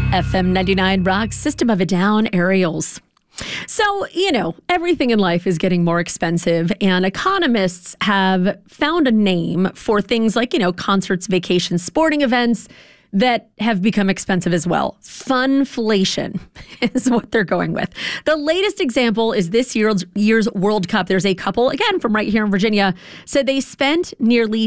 FM 99 rocks System of a Down Aerials. So, everything in life is getting more expensive, and economists have found a name for things like, concerts, vacations, sporting events that have become expensive as well. Funflation is what they're going with. The latest example is this year's World Cup. There's a couple, again, from right here in Virginia, said they spent nearly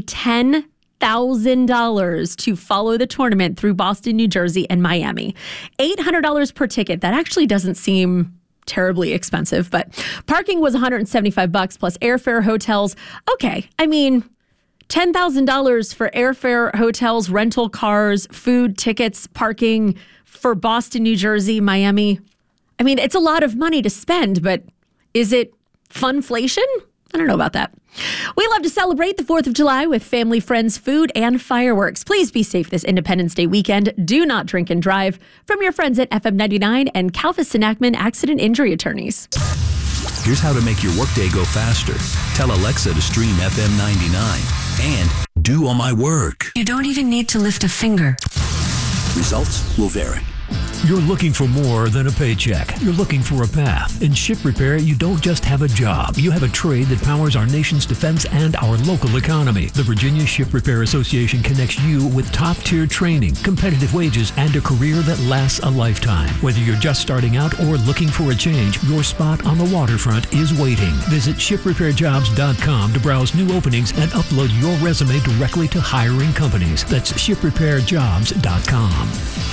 $10,000 to follow the tournament through Boston, New Jersey, and Miami. $800 per ticket. That actually doesn't seem terribly expensive, but parking was $175 plus airfare, hotels. Okay, $10,000 for airfare, hotels, rental cars, food, tickets, parking for Boston, New Jersey, Miami. It's a lot of money to spend, but is it funflation? I don't know about that. We love to celebrate the 4th of July with family, friends, food, and fireworks. Please be safe this Independence Day weekend. Do not drink and drive. From your friends at FM 99 and Calvis and Ackman Accident Injury Attorneys. Here's how to make your workday go faster. Tell Alexa to stream FM 99 and do all my work. You don't even need to lift a finger. Results will vary. You're looking for more than a paycheck. You're looking for a path. In Ship Repair, you don't just have a job. You have a trade that powers our nation's defense and our local economy. The Virginia Ship Repair Association connects you with top-tier training, competitive wages, and a career that lasts a lifetime. Whether you're just starting out or looking for a change, your spot on the waterfront is waiting. Visit shiprepairjobs.com to browse new openings and upload your resume directly to hiring companies. That's shiprepairjobs.com.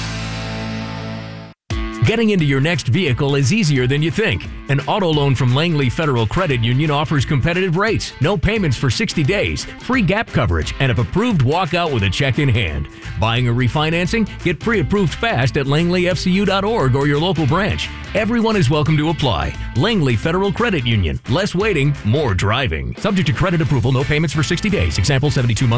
Getting into your next vehicle is easier than you think. An auto loan from Langley Federal Credit Union offers competitive rates, no payments for 60 days, free gap coverage, and if approved, walk out with a check in hand. Buying or refinancing? Get pre-approved fast at langleyfcu.org or your local branch. Everyone is welcome to apply. Langley Federal Credit Union. Less waiting, more driving. Subject to credit approval, no payments for 60 days. Example, 72 months.